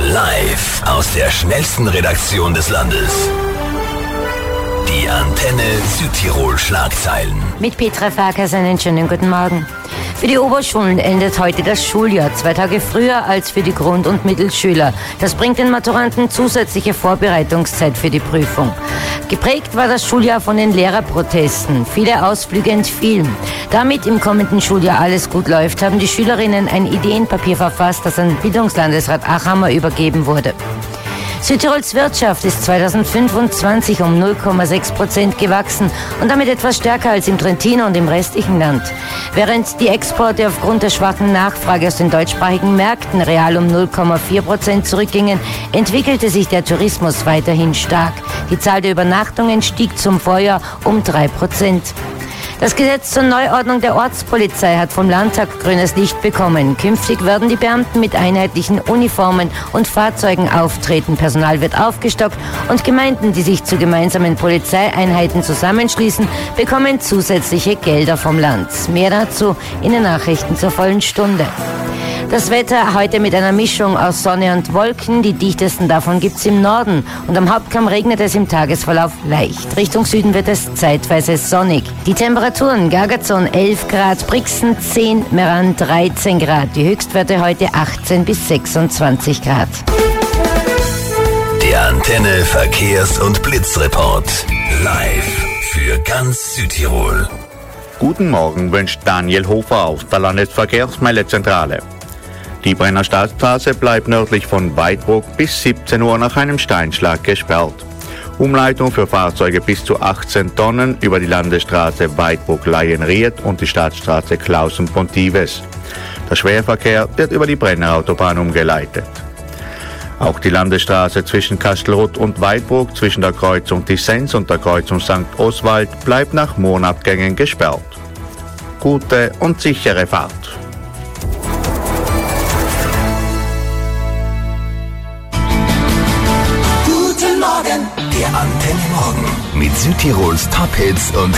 Live aus der schnellsten Redaktion des Landes. Die Antenne Südtirol Schlagzeilen. Mit Petra Farkas einen schönen guten Morgen. Für die Oberschulen endet heute das Schuljahr, 2 Tage früher als für die Grund- und Mittelschüler. Das bringt den Maturanten zusätzliche Vorbereitungszeit für die Prüfung. Geprägt war das Schuljahr von den Lehrerprotesten. Viele Ausflüge entfielen. Damit im kommenden Schuljahr alles gut läuft, haben die Schülerinnen ein Ideenpapier verfasst, das an Bildungslandesrat Achammer übergeben wurde. Südtirols Wirtschaft ist 2025 um 0,6% gewachsen und damit etwas stärker als im Trentino und im restlichen Land. Während die Exporte aufgrund der schwachen Nachfrage aus den deutschsprachigen Märkten real um 0,4% zurückgingen, entwickelte sich der Tourismus weiterhin stark. Die Zahl der Übernachtungen stieg zum Vorjahr um 3%. Das Gesetz zur Neuordnung der Ortspolizei hat vom Landtag grünes Licht bekommen. Künftig werden die Beamten mit einheitlichen Uniformen und Fahrzeugen auftreten. Personal wird aufgestockt und Gemeinden, die sich zu gemeinsamen Polizeieinheiten zusammenschließen, bekommen zusätzliche Gelder vom Land. Mehr dazu in den Nachrichten zur vollen Stunde. Das Wetter heute mit einer Mischung aus Sonne und Wolken. Die dichtesten davon gibt's im Norden. Und am Hauptkamm regnet es im Tagesverlauf leicht. Richtung Süden wird es zeitweise sonnig. Die Temperaturen: Gargazon 11 Grad, Brixen 10, Meran 13 Grad. Die Höchstwerte heute 18 bis 26 Grad. Der Antenne Verkehrs- und Blitzreport. Live für ganz Südtirol. Guten Morgen wünscht Daniel Hofer aus der Landesverkehrsmeldezentrale. Die Brenner Staatsstraße bleibt nördlich von Weidbruck bis 17 Uhr nach einem Steinschlag gesperrt. Umleitung für Fahrzeuge bis zu 18 Tonnen über die Landesstraße Weidbruck-Laienried und die Stadtstraße Klausen-Pontives. Der Schwerverkehr wird über die Brenner Autobahn umgeleitet. Auch die Landesstraße zwischen Kastelruth und Weidbruck zwischen der Kreuzung Tissens und der Kreuzung St. Oswald bleibt nach Monabgängen gesperrt. Gute und sichere Fahrt. Der Antenne Morgen mit Südtirols Top-Hits und